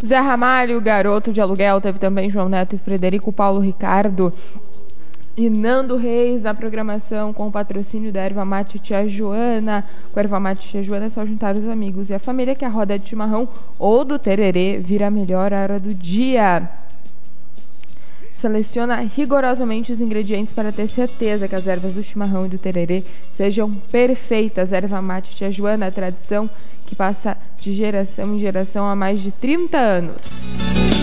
Zé Ramalho, Garoto de Aluguel, teve também João Neto e Frederico Paulo Ricardo. E Nando Reis na programação com o patrocínio da Erva Mate Tia Joana. Com a Erva Mate Tia Joana é só juntar os amigos e a família que a roda de chimarrão ou do tererê vira a melhor hora do dia. Seleciona rigorosamente os ingredientes para ter certeza que as ervas do chimarrão e do tererê sejam perfeitas. Erva Mate Tia Joana, a tradição que passa de geração em geração há mais de 30 anos.